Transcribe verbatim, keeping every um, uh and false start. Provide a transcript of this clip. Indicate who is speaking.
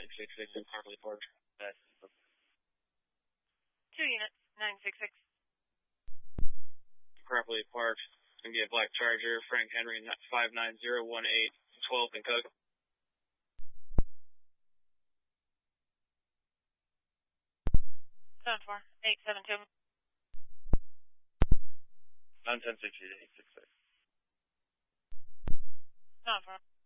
Speaker 1: six six in Carly Park.
Speaker 2: Two units, nine six six.
Speaker 1: Properly parked. Gonna get Black Charger, Frank Henry, five nine zero one eight, twelve in Cook.
Speaker 2: seven four, eight seven two.
Speaker 1: nine ten six eight, eight six six.
Speaker 2: seven four.